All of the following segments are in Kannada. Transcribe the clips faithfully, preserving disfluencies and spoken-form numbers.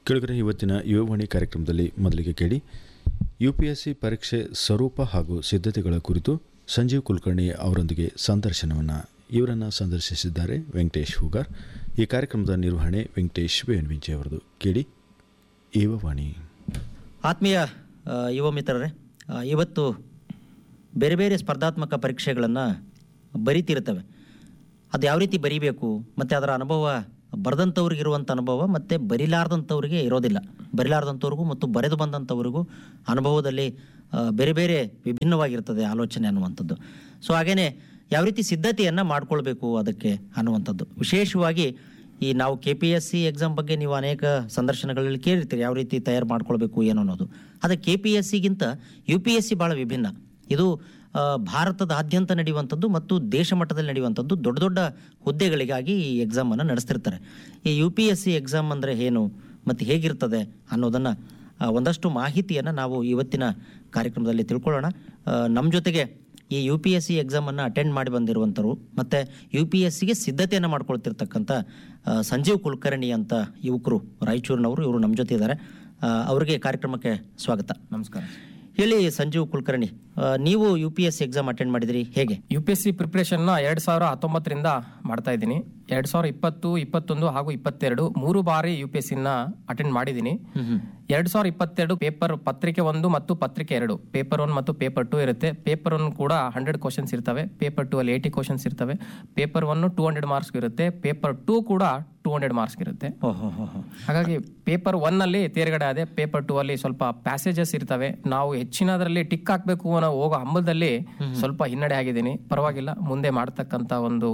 ಕೆಳಗಡೆ ಇವತ್ತಿನ ಯುವವಾಣಿ ಕಾರ್ಯಕ್ರಮದಲ್ಲಿ ಮೊದಲಿಗೆ ಕೇಳಿ ಯು ಪಿ ಎಸ್ ಸಿ ಪರೀಕ್ಷೆ ಸ್ವರೂಪ ಹಾಗೂ ಸಿದ್ಧತೆಗಳ ಕುರಿತು ಸಂಜೀವ್ ಕುಲಕರ್ಣಿ ಅವರೊಂದಿಗೆ ಸಂದರ್ಶನವನ್ನು ಇವರನ್ನು ಸಂದರ್ಶಿಸಿದ್ದಾರೆ ವೆಂಕಟೇಶ್ ಹೂಗಾರ್. ಈ ಕಾರ್ಯಕ್ರಮದ ನಿರ್ವಹಣೆ ವೆಂಕಟೇಶ್ ಬೇನ್ವಿಂಚೆ ಅವರದು. ಕೇಳಿ ಯುವವಾಣಿ. ಆತ್ಮೀಯ ಯುವ ಮಿತ್ರರೇ, ಇವತ್ತು ಬೇರೆ ಬೇರೆ ಸ್ಪರ್ಧಾತ್ಮಕ ಪರೀಕ್ಷೆಗಳನ್ನು ಬರಿತಿರ್ತವೆ. ಅದು ಯಾವ ರೀತಿ ಬರೀಬೇಕು ಮತ್ತು ಅದರ ಅನುಭವ ಬರೆದಂಥವ್ರಿಗಿರುವಂಥ ಅನುಭವ ಮತ್ತು ಬರಿಲಾರ್ದಂಥವ್ರಿಗೆ ಇರೋದಿಲ್ಲ. ಬರಿಲಾರ್ದಂಥವ್ರಿಗೂ ಮತ್ತು ಬರೆದು ಬಂದಂಥವ್ರಿಗೂ ಅನುಭವದಲ್ಲಿ ಬೇರೆ ಬೇರೆ ವಿಭಿನ್ನವಾಗಿರ್ತದೆ ಆಲೋಚನೆ ಅನ್ನುವಂಥದ್ದು. ಸೊ ಹಾಗೆಯೇ ಯಾವ ರೀತಿ ಸಿದ್ಧತೆಯನ್ನು ಮಾಡ್ಕೊಳ್ಬೇಕು ಅದಕ್ಕೆ ಅನ್ನುವಂಥದ್ದು. ವಿಶೇಷವಾಗಿ ಈ ನಾವು K P S C exam ಬಗ್ಗೆ ನೀವು ಅನೇಕ ಸಂದರ್ಶನಗಳಲ್ಲಿ ಕೇಳಿರ್ತೀರಿ, ಯಾವ ರೀತಿ ತಯಾರು ಮಾಡ್ಕೊಳ್ಬೇಕು ಏನು ಅನ್ನೋದು. ಆದರೆ K P S ಸಿಗಿಂತ U P S C ಭಾಳ ವಿಭಿನ್ನ. ಇದು ಭಾರತದಾದ್ಯಂತ ನಡೆಯುವಂಥದ್ದು ಮತ್ತು ದೇಶ ಮಟ್ಟದಲ್ಲಿ ನಡೆಯುವಂಥದ್ದು. ದೊಡ್ಡ ದೊಡ್ಡ ಹುದ್ದೆಗಳಿಗಾಗಿ ಈ ಎಕ್ಸಾಮನ್ನು ನಡೆಸ್ತಿರ್ತಾರೆ. ಈ U P S C exam ಅಂದರೆ ಏನು ಮತ್ತು ಹೇಗಿರ್ತದೆ ಅನ್ನೋದನ್ನು ಒಂದಷ್ಟು ಮಾಹಿತಿಯನ್ನು ನಾವು ಇವತ್ತಿನ ಕಾರ್ಯಕ್ರಮದಲ್ಲಿ ತಿಳ್ಕೊಳ್ಳೋಣ. ನಮ್ಮ ಜೊತೆಗೆ ಈ U P S C ಎಕ್ಸಾಮನ್ನು attend ಮಾಡಿ ಬಂದಿರುವಂಥವ್ರು ಮತ್ತು ಯು ಪಿ ಎಸ್ ಸಿಗೆ ಸಿದ್ಧತೆಯನ್ನು ಮಾಡ್ಕೊಳ್ತಿರ್ತಕ್ಕಂಥ ಸಂಜೀವ್ ಕುಲಕರ್ಣಿ ಅಂತ ಯುವಕರು ರಾಯಚೂರಿನವರು, ಇವರು ನಮ್ಮ ಜೊತೆ ಇದ್ದಾರೆ. ಅವರಿಗೆ ಕಾರ್ಯಕ್ರಮಕ್ಕೆ ಸ್ವಾಗತ. ನಮಸ್ಕಾರ. ಹೇಳಿ ಸಂಜೀವ್ ಕುಲಕರ್ಣಿ, ನೀವು U P S C exam attend ಮಾಡಿದಿರಿ, ಹೇಗೆ? ಯು ಪಿ ಎಸ್ ಸಿ ಪ್ರಿಪ್ರೇಷನ್ನ ಎರಡು ಸಾವಿರ ಹತ್ತೊಂಬತ್ತರಿಂದ ಮಾಡ್ತಾ ಇದ್ದೀನಿ. ಎರಡು ಸಾವಿರ ಇಪ್ಪತ್ತು ಇಪ್ಪತ್ತೊಂದು ಹಾಗೂ ಇಪ್ಪತ್ತೆರಡು ಮೂರು ಬಾರಿ ಯು ಪಿ ಎಸ್ ಸಿನ ಅಟೆಂಡ್ ಮಾಡಿದ್ದೀನಿ. ಎರಡು ಸಾವಿರ ಇಪ್ಪತ್ತೆರಡು ಪೇಪರ್ ಪತ್ರಿಕೆ ಒಂದು ಮತ್ತು ಪತ್ರಿಕೆ ಎರಡು, ಪೇಪರ್ ಒನ್ ಮತ್ತು ಪೇಪರ್ ಟು ಇರುತ್ತೆ. ಪೇಪರ್ ಒನ್ ಕೂಡ ಹಂಡ್ರೆಡ್ ಕ್ವಶನ್ಸ್ ಇರ್ತವೆ, ಪೇಪರ್ ಟು ಅಲ್ಲಿ ಏಯ್ಟಿ ಕ್ವಶನ್ಸ್ ಇರ್ತವೆ. Paper one two hundred marks ಇರುತ್ತೆ, ಪೇಪರ್ ಟೂ ಕೂಡ ಟೂ ಹಂಡ್ರೆಡ್ ಮಾರ್ಕ್ಸ್ ಇರುತ್ತೆ. ಹಾಗಾಗಿ ಪೇಪರ್ ಒನ್ ಅಲ್ಲಿ ತೇರ್ಗಡೆ ಆದೆ. ಪೇಪರ್ ಟೂ ಅಲ್ಲಿ ಸ್ವಲ್ಪ ಪ್ಯಾಸೇಜಸ್ ಇರ್ತವೆ, ನಾವು ಹೆಚ್ಚಿನದರಲ್ಲಿ ಟಿಕ್ ಹಾಕ್ಬೇಕು ಅನ್ನೋ ಹೋಗೋ ಹಂಬಲದಲ್ಲಿ ಸ್ವಲ್ಪ ಹಿನ್ನಡೆ ಆಗಿದ್ದೀನಿ. ಪರವಾಗಿಲ್ಲ, ಮುಂದೆ ಮಾಡ್ತಕ್ಕಂಥ ಒಂದು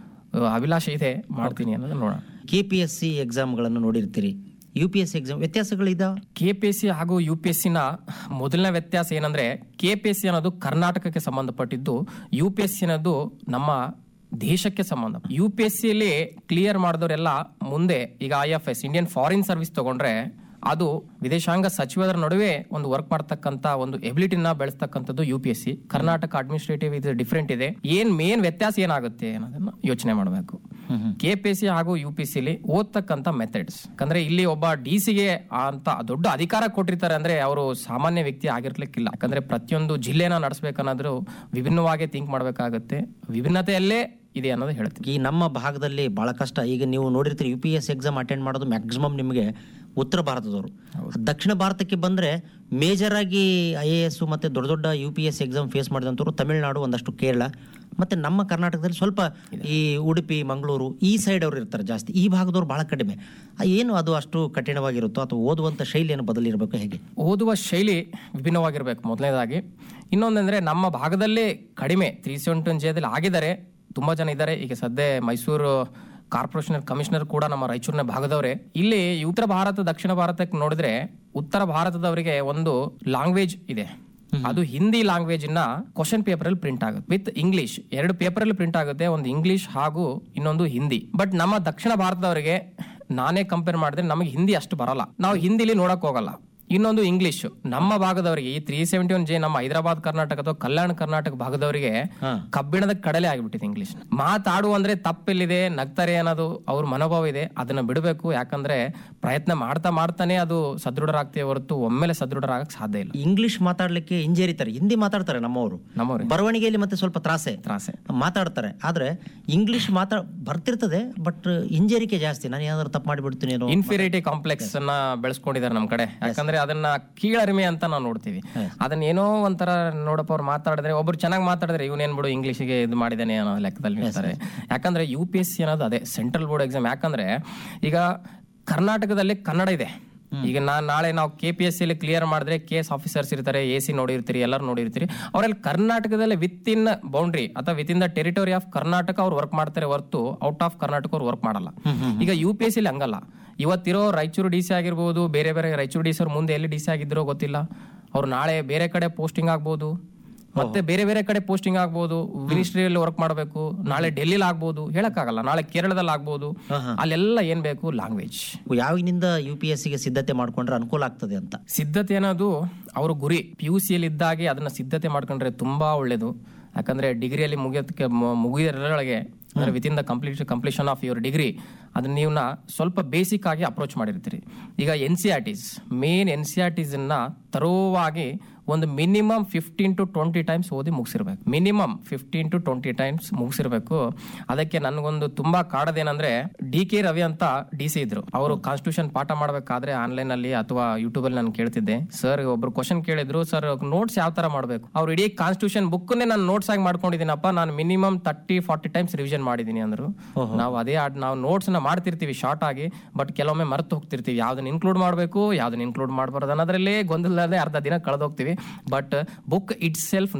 ಅಭಿಲಾಷೆ ಇದೆ, ಮಾಡ್ತೀನಿ ಅನ್ನೋದು ನೋಡೋಣ. K P S C ಎಕ್ಸಾಮ್ಗಳನ್ನು ನೋಡಿರ್ತೀರಿ, U P S C exam ವ್ಯತ್ಯಾಸಗಳಿದಾವ? K P S C ಹಾಗೂ ಯು ಪಿ ಎಸ್ ಸಿನ ಮೊದಲನೇ ವ್ಯತ್ಯಾಸ ಏನಂದ್ರೆ, ಕೆ ಪಿ ಎಸ್ ಸಿ ಅನ್ನೋದು ಕರ್ನಾಟಕಕ್ಕೆ ಸಂಬಂಧಪಟ್ಟಿದ್ದು, ಯು ಪಿ ಎಸ್ ಸಿ ಅನ್ನೋದು ನಮ್ಮ ದೇಶಕ್ಕೆ ಸಂಬಂಧ. ಯು ಪಿ ಎಸ್ ಸಿಯಲ್ಲಿ ಕ್ಲಿಯರ್ ಮಾಡಿದವರೆಲ್ಲ ಮುಂದೆ ಈಗ I F S Indian foreign service ತಗೊಂಡ್ರೆ ಅದು ವಿದೇಶಾಂಗ ಸಚಿವರ ನಡುವೆ ಒಂದು ವರ್ಕ್ ಮಾಡ್ತಕ್ಕಂಥ ಒಂದು ಎಬಿಲಿಟಿನ ಬೆಳೆಸ್ತಕ್ಕಂಥದ್ದು U P S C. Karnataka administrative ಇದು ಡಿಫ್ರೆಂಟ್ ಇದೆ. ಏನ್ ಮೇನ್ ವ್ಯತ್ಯಾಸ ಏನಾಗುತ್ತೆ ಅನ್ನೋದನ್ನ ಯೋಚನೆ ಮಾಡಬೇಕು. ಕೆ ಪಿ ಎಸ್ ಸಿ ಹಾಗೂ ಯು ಪಿ ಎಸ್ ಸಿಲಿ ಓದ್ತಕ್ಕಂಥ ಮೆಥಡ್ಸ್, ಯಾಕಂದ್ರೆ ಇಲ್ಲಿ ಒಬ್ಬ ಡಿ ಸಿಗೆ ಅಂತ ದೊಡ್ಡ ಅಧಿಕಾರ ಕೊಟ್ಟಿರ್ತಾರೆ ಅಂದ್ರೆ ಅವರು ಸಾಮಾನ್ಯ ವ್ಯಕ್ತಿ ಆಗಿರ್ಲಿಕ್ಕಿಲ್ಲ. ಯಾಕಂದ್ರೆ ಪ್ರತಿಯೊಂದು ಜಿಲ್ಲೆನ ನಡೆಸಬೇಕನ್ನೋದ್ರು ವಿಭಿನ್ನವಾಗಿ ಥಿಂಕ್ ಮಾಡಬೇಕಾಗುತ್ತೆ. ವಿಭಿನ್ನತೆಯಲ್ಲೇ ಇದೆ ಅನ್ನೋದು ಹೇಳ್ತೀವಿ. ಈ ನಮ್ಮ ಭಾಗದಲ್ಲಿ ಬಹಳ ಕಷ್ಟ. ಈಗ ನೀವು ನೋಡಿರ್ತೀರಿ, U P S C exam attend ಮಾಡೋದು ಮ್ಯಾಕ್ಸಿಮಮ್ ನಿಮಗೆ ಉತ್ತರ ಭಾರತದವರು. ದಕ್ಷಿಣ ಭಾರತಕ್ಕೆ ಬಂದರೆ ಮೇಜರ್ ಆಗಿ ಐ ಎ ಎಸ್ ಮತ್ತು ದೊಡ್ಡ ದೊಡ್ಡ U P S C exam face ಮಾಡಿದಂಥವ್ರು Tamil Nadu, ಒಂದಷ್ಟು ಕೇರಳ ಮತ್ತು ನಮ್ಮ ಕರ್ನಾಟಕದಲ್ಲಿ ಸ್ವಲ್ಪ ಈ ಉಡುಪಿ, ಮಂಗಳೂರು ಈ ಸೈಡ್ ಅವರು ಇರ್ತಾರೆ ಜಾಸ್ತಿ. ಈ ಭಾಗದವ್ರು ಭಾಳ ಕಡಿಮೆ. ಏನು ಅದು ಅಷ್ಟು ಕಠಿಣವಾಗಿರುತ್ತೋ ಅಥವಾ ಓದುವಂಥ ಶೈಲಿ ಏನು ಬದಲಿರಬೇಕು, ಹೇಗೆ? ಓದುವ ಶೈಲಿ ವಿಭಿನ್ನವಾಗಿರ್ಬೇಕು ಮೊದಲನೇದಾಗಿ. ಇನ್ನೊಂದಂದ್ರೆ ನಮ್ಮ ಭಾಗದಲ್ಲಿ ಕಡಿಮೆ ತ್ರೀ ಸೆವೆಂಟಿ ಒನ್ ಜೆದಲ್ಲಿ ಆಗಿದ್ದಾರೆ, ತುಂಬ ಜನ ಇದ್ದಾರೆ. ಈಗ ಸದ್ಯ ಮೈಸೂರು ಕಾರ್ಪೊರೇಷನ್ ಕಮಿಷನರ್ ಕೂಡ ನಮ್ಮ ರಾಯಚೂರಿನ ಭಾಗದವರೇ. ಇಲ್ಲಿ ಉತ್ತರ ಭಾರತ ದಕ್ಷಿಣ ಭಾರತಕ್ಕೆ ನೋಡಿದ್ರೆ, ಉತ್ತರ ಭಾರತದವರಿಗೆ ಒಂದು ಲ್ಯಾಂಗ್ವೇಜ್ ಇದೆ, ಅದು ಹಿಂದಿ ಲ್ಯಾಂಗ್ವೇಜ್ ನ ಕ್ವಶನ್ ಪೇಪರ್ ಅಲ್ಲಿ ಪ್ರಿಂಟ್ ಆಗುತ್ತೆ ವಿತ್ ಇಂಗ್ಲಿಷ್. ಎರಡು ಪೇಪರ್ ಅಲ್ಲಿ ಪ್ರಿಂಟ್ ಆಗುತ್ತೆ, ಒಂದು ಇಂಗ್ಲಿಷ್ ಹಾಗೂ ಇನ್ನೊಂದು ಹಿಂದಿ. ಬಟ್ ನಮ್ಮ ದಕ್ಷಿಣ ಭಾರತದವರಿಗೆ ನಾನೇ ಕಂಪೇರ್ ಮಾಡಿದ್ರೆ ನಮಗೆ ಹಿಂದಿ ಅಷ್ಟು ಬರಲ್ಲ, ನಾವು ಹಿಂದಿಲಿ ನೋಡಕ್ ಹೋಗಲ್ಲ. ಇನ್ನೊಂದು ಇಂಗ್ಲಿಷ್. ನಮ್ಮ ಭಾಗದವರಿಗೆ ಈ ತ್ರೀ ಸೆವೆಂಟಿ ಒನ್ ಜೆ ನಮ್ಮ ಹೈದರಾಬಾದ್ ಕರ್ನಾಟಕ ಅಥವಾ ಕಲ್ಯಾಣ ಕರ್ನಾಟಕ ಭಾಗದವರಿಗೆ ಕಬ್ಬಿಣದ ಕಡಲೆ ಆಗಿಬಿಟ್ಟಿದೆ ಇಂಗ್ಲಿಷ್. ಮಾತಾಡು ಅಂದ್ರೆ ತಪ್ಪಿಲ್ಲಿದೆ, ನಗ್ತಾರೆ ಅನ್ನೋದು ಅವ್ರ ಮನೋಭಾವ ಇದೆ. ಅದನ್ನ ಬಿಡಬೇಕು. ಯಾಕಂದ್ರೆ ಪ್ರಯತ್ನ ಮಾಡ್ತಾ ಮಾಡ್ತಾನೆ ಅದು ಸದೃಢರಾಗ್ತೇ ಹೊರತು ಒಮ್ಮೆಲೆ ಸದೃಢರಾಗಕ್ ಸಾಧ್ಯ ಇಲ್ಲ. ಇಂಗ್ಲಿಷ್ ಮಾತಾಡ್ಲಿಕ್ಕೆ ಹಿಂಜರಿತಾರೆ, ಹಿಂದಿ ಮಾತಾಡ್ತಾರೆ ನಮ್ಮವರು. ನಮ್ಮವರು ಬರವಣಿಗೆಯಲ್ಲಿ ಮತ್ತೆ ಸ್ವಲ್ಪ ತ್ರಾಸೆ ತ್ರಾಸೆ ಮಾತಾಡ್ತಾರೆ. ಆದ್ರೆ ಇಂಗ್ಲಿಷ್ ಮಾತಾ ಬರ್ತಿರ್ತದೆ, ಬಟ್ ಹಿಂಜರಿಕೆ ಜಾಸ್ತಿ. ನಾನು ಏನಾದ್ರು ತಪ್ಪು ಮಾಡಿಬಿಡ್ತೀನಿ, ಇನ್ಫೀರಿಯಾರಿಟಿ ಕಾಂಪ್ಲೆಕ್ಸ್ ಅನ್ನ ಬೆಳೆಸ್ಕೊಂಡಿದ್ದಾರೆ ನಮ್ಮ ಕಡೆ. ಯಾಕಂದ್ರೆ ಅದನ್ನ ಕೀಳರಿಮೆ ಅಂತ ನಾವು ನೋಡ್ತೀವಿ. ಅದನ್ನ ಏನೋ ಒಂಥರ ನೋಡಪ್ಪ ಅವ್ರು ಮಾತಾಡಿದ್ರೆ, ಒಬ್ರು ಚೆನ್ನಾಗಿ ಮಾತಾಡಿದ್ರೆ ಇವನೇನ್ ಬಿಡು ಇಂಗ್ಲಿಷ್ಗೆ ಇದು ಮಾಡಿದಾನೆ ಅನ್ನೋ ಲೆಕ್ಕದಲ್ಲಿ ಇರ್ತಾರೆ. ಯಾಕಂದ್ರೆ ಯು ಪಿ ಎಸ್ ಸಿ ಅನ್ನೋದು ಅದೇ ಸೆಂಟ್ರಲ್ ಬೋರ್ಡ್ ಎಕ್ಸಾಮ್. ಯಾಕಂದ್ರೆ ಈಗ ಕರ್ನಾಟಕದಲ್ಲಿ ಕನ್ನಡ ಇದೆ. ಈಗ ನಾನ್ ನಾಳೆ ನಾವು K P S C clear ಮಾಡಿದ್ರೆ ಕೆ ಎಸ್ ಆಫೀಸರ್ಸ್ ಇರ್ತಾರೆ, ಎ ಸಿ ನೋಡಿರ್ತೀರಿ, ಎಲ್ಲರೂ ನೋಡಿರ್ತೀರಿ. ಅವರಲ್ಲಿ ಕರ್ನಾಟಕದಲ್ಲಿ ವಿತ್ ಇನ್ ಬೌಂಡ್ರಿ ಅಥವಾ with in the territory of Karnataka ಅವ್ರು ವರ್ಕ್ ಮಾಡ್ತಾರೆ ಹೊರತು ಔಟ್ ಆಫ್ ಕರ್ನಾಟಕ ಅವ್ರು ವರ್ಕ್ ಮಾಡಲ್ಲ. ಈಗ ಯು ಪಿ ಎಸ್ ಸಿ ಹಂಗಲ್ಲ. ಇವತ್ತಿರೋ ರಾಯಚೂರು ಡಿ ಸಿ ಆಗಿರ್ಬೋದು, ಬೇರೆ ಬೇರೆ ರಾಯಚೂರು ಡಿ ಸಿ ಅವ್ರು ಮುಂದೆ ಎಲ್ಲಿ ಡಿ ಸಿ ಆಗಿದ್ರೋ ಗೊತ್ತಿಲ್ಲ, ಅವ್ರು ನಾಳೆ ಬೇರೆ ಕಡೆ ಪೋಸ್ಟಿಂಗ್ ಆಗ್ಬೋದು, ಮತ್ತೆ ಬೇರೆ ಬೇರೆ ಕಡೆ ಪೋಸ್ಟಿಂಗ್ ಆಗ್ಬೋದು, ಮಿನಿಸ್ಟ್ರಿಯಲ್ಲಿ ವರ್ಕ್ ಮಾಡಬೇಕು, ನಾಳೆ ಡೆಲ್ಲಿಲಿ ಆಗ್ಬೋದು, ಹೇಳಕ್ಕಾಗಲ್ಲ, ನಾಳೆ ಕೇರಳದಲ್ಲಿ ಆಗ್ಬೋದು. ಅಲ್ಲೆಲ್ಲ ಏನ್ ಬೇಕು, ಲ್ಯಾಂಗ್ವೇಜ್. ಯಾವಾಗಿನಿಂದ ಯು ಪಿ ಎಸ್ ಸಿಗೆ ಸಿದ್ಧತೆ ಮಾಡ್ಕೊಂಡ್ರೆ ಅನುಕೂಲ ಆಗ್ತದೆ ಅಂತ? ಸಿದ್ಧತೆ ಅನ್ನೋದು ಅವ್ರ ಗುರಿ. ಪಿ ಯು ಸಿಯಲ್ಲಿ ಇದ್ದಾಗೆ ಅದನ್ನ ಸಿದ್ಧತೆ ಮಾಡ್ಕೊಂಡ್ರೆ ತುಂಬಾ ಒಳ್ಳೇದು. ಯಾಕಂದ್ರೆ ಡಿಗ್ರಿಯಲ್ಲಿ ಮುಗಿಯೋದಕ್ಕೆ ಮುಗಿಯೋದ್ರೊಳಗೆ ಅಂದ್ರೆ with in the complete completion of your degree ಅದನ್ನ ನೀವು ಸ್ವಲ್ಪ ಬೇಸಿಕ್ ಆಗಿ ಅಪ್ರೋಚ್ ಮಾಡಿರ್ತೀರಿ. ಈಗ N C R ಟಿಸ್ main N C R ಟಿಸ್ ಅನ್ನ ತರೋವಾಗಿ ಒಂದು minimum fifteen to twenty times ಓದಿ ಮುಗಿಸಿರ್ಬೇಕು. Minimum fifteen to twenty times ಮುಗಿಸಿರ್ಬೇಕು. ಅದಕ್ಕೆ ನನಗೊಂದು ತುಂಬಾ ಕಾಡೋದೇನಂದ್ರೆ, ಡಿ ಕೆ ರವಿ ಅಂತ ಡಿ ಸಿ ಇದ್ರು. ಅವರು ಕಾನ್ಸ್ಟಿಟ್ಯೂಷನ್ ಪಾಠ ಮಾಡಬೇಕಾದ್ರೆ ಆನ್ಲೈನ್ ಅಲ್ಲಿ ಅಥವಾ ಯೂಟ್ಯೂಬ್ ಅಲ್ಲಿ ನಾನು ಕೇಳ್ತಿದ್ದೆ, ಸರ್ ಒಬ್ರು ಕ್ವಶನ್ ಕೇಳಿದ್ರು, ಸರ್ ನೋಟ್ಸ್ ಯಾವ ತರ ಮಾಡಬೇಕು? ಅವ್ರು ಇಡೀ ಕಾನ್ಸ್ಟಿಟ್ಯೂಷನ್ ಬುಕ್ ನಾನು ನೋಟ್ಸ್ ಆಗಿ ಮಾಡ್ಕೊಂಡಿದ್ದೀನಪ್ಪ, ನಾನು minimum thirty forty times revision ಮಾಡಿದೀನಿ ಅಂದ್ರು. ನಾವು ಅದೇ ನಾವು ನೋಟ್ಸ್ ನ ಮಾಡ್ತಿರ್ತೀವಿ ಶಾರ್ಟ್ ಆಗಿ, ಬಟ್ ಕೆಲವೊಮ್ಮೆ ಮರೆತು ಹೋಗ್ತಿರ್ತೀವಿ, ಯಾವ್ದನ್ನ ಇನ್ಕ್ಲೂಡ್ ಮಾಡಬೇಕು ಯಾವ್ದನ್ನ ಇನ್ಕ್ಲೂಡ್ ಮಾಡಬಾರ್ದು ಅನ್ನೋದ್ರಲ್ಲೇ ಗೊಂದಲದೇ ಅರ್ಧ ದಿನ ಕಳೆದೋಗ್ತೀವಿ. But book it self